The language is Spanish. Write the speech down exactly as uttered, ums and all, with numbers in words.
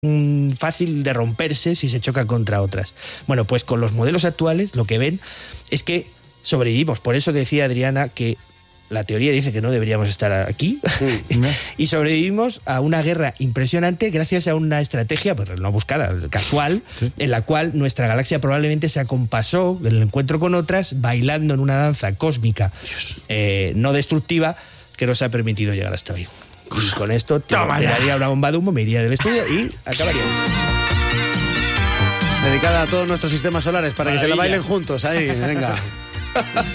mmm, fácil de romperse si se choca contra otras. Bueno, pues con los modelos actuales lo que ven es que sobrevivimos. Por eso decía Adriana que la teoría dice que no deberíamos estar aquí. Sí, ¿no? Y sobrevivimos a una guerra impresionante gracias a una estrategia, pues no buscada, casual, sí, en la cual nuestra galaxia probablemente se acompasó en el encuentro con otras, bailando en una danza cósmica eh, no destructiva que nos ha permitido llegar hasta hoy. Y con esto te tiraría una bomba de humo, me iría del estudio y acabaríamos. Dedicada a todos nuestros sistemas solares para Maravilla. Que se la bailen juntos ahí, venga.